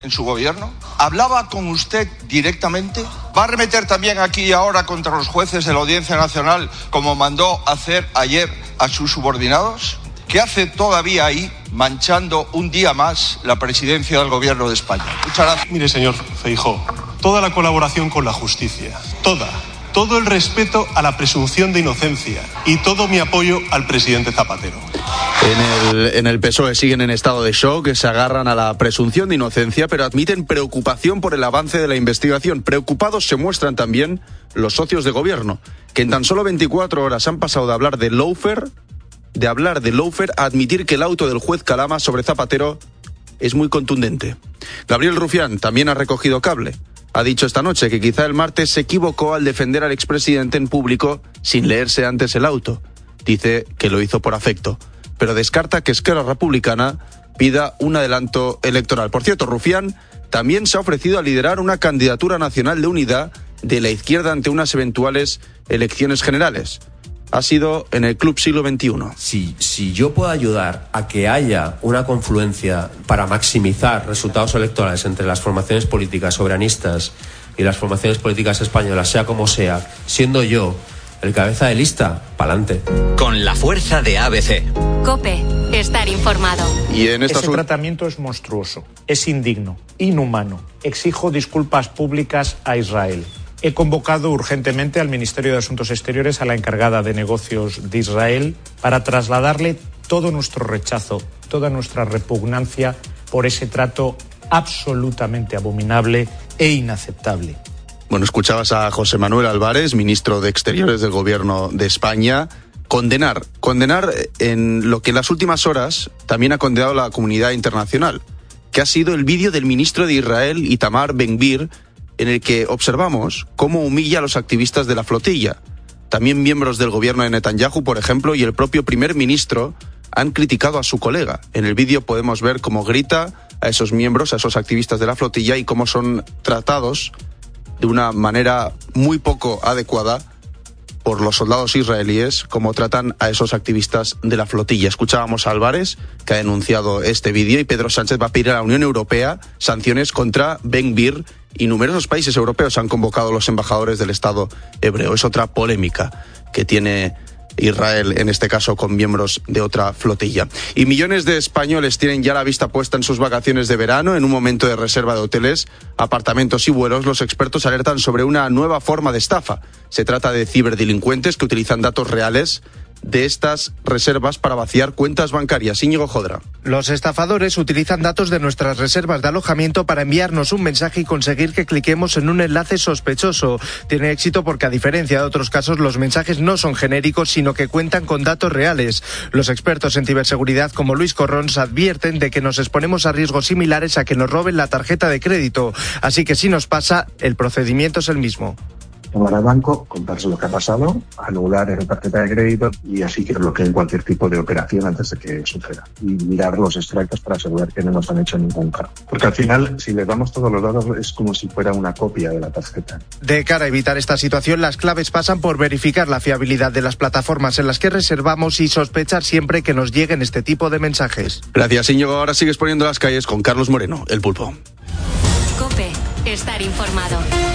en su gobierno? ¿Hablaba con usted directamente? ¿Va a arremeter también aquí y ahora contra los jueces de la Audiencia Nacional como mandó hacer ayer a sus subordinados? ¿Qué hace todavía ahí manchando un día más la presidencia del gobierno de España? Muchas gracias. Mire, señor Feijóo, toda la colaboración con la justicia, todo el respeto a la presunción de inocencia y todo mi apoyo al presidente Zapatero. En el PSOE siguen en estado de shock, que se agarran a la presunción de inocencia, pero admiten preocupación por el avance de la investigación. Preocupados se muestran también los socios de gobierno, que en tan solo 24 horas han pasado de hablar de lawfare a admitir que el auto del juez Calama sobre Zapatero es muy contundente. Gabriel Rufián también ha recogido cable. Ha dicho esta noche que quizá el martes se equivocó al defender al expresidente en público sin leerse antes el auto. Dice que lo hizo por afecto, pero descarta que Esquerra Republicana pida un adelanto electoral. Por cierto, Rufián también se ha ofrecido a liderar una candidatura nacional de unidad de la izquierda ante unas eventuales elecciones generales. Ha sido en el Club Siglo XXI. Si yo puedo ayudar a que haya una confluencia para maximizar resultados electorales entre las formaciones políticas soberanistas y las formaciones políticas españolas, sea como sea, siendo yo el cabeza de lista, pa'lante. Con la fuerza de ABC. COPE, estar informado. Y en Ese tratamiento es monstruoso, es indigno, inhumano. Exijo disculpas públicas a Israel. He convocado urgentemente al Ministerio de Asuntos Exteriores, a la encargada de negocios de Israel, para trasladarle todo nuestro rechazo, toda nuestra repugnancia por ese trato absolutamente abominable e inaceptable. Bueno, escuchabas a José Manuel Álvarez, ministro de Exteriores del Gobierno de España, condenar en lo que en las últimas horas también ha condenado la comunidad internacional, que ha sido el vídeo del ministro de Israel, Itamar Ben-Gvir, en el que observamos cómo humilla a los activistas de la flotilla. También miembros del gobierno de Netanyahu, por ejemplo, y el propio primer ministro han criticado a su colega. En el vídeo podemos ver cómo grita a esos miembros, a esos activistas de la flotilla, y cómo son tratados de una manera muy poco adecuada por los soldados israelíes, como tratan a esos activistas de la flotilla. Escuchábamos a Álvarez, que ha denunciado este vídeo, y Pedro Sánchez va a pedir a la Unión Europea sanciones contra Ben-Gvir, y numerosos países europeos han convocado a los embajadores del Estado hebreo. Es otra polémica que tiene Israel, en este caso con miembros de otra flotilla. Y millones de españoles tienen ya la vista puesta en sus vacaciones de verano. En un momento de reserva de hoteles, apartamentos y vuelos, los expertos alertan sobre una nueva forma de estafa. Se trata de ciberdelincuentes que utilizan datos reales de estas reservas para vaciar cuentas bancarias. Íñigo Jodra. Los estafadores utilizan datos de nuestras reservas de alojamiento para enviarnos un mensaje y conseguir que cliquemos en un enlace sospechoso. Tiene éxito porque, a diferencia de otros casos, los mensajes no son genéricos, sino que cuentan con datos reales. Los expertos en ciberseguridad, como Luis Corrons, advierten de que nos exponemos a riesgos similares a que nos roben la tarjeta de crédito. Así que si nos pasa, el procedimiento es el mismo. Llamar al banco, contarse lo que ha pasado, anular esa tarjeta de crédito y así que bloqueen cualquier tipo de operación antes de que suceda. Y mirar los extractos para asegurar que no nos han hecho ningún cargo. Porque al final, si les damos todos los datos, es como si fuera una copia de la tarjeta. De cara a evitar esta situación, las claves pasan por verificar la fiabilidad de las plataformas en las que reservamos y sospechar siempre que nos lleguen este tipo de mensajes. Gracias, Íñigo. Ahora sigues poniendo las calles con Carlos Moreno, el Pulpo. COPE, estar informado.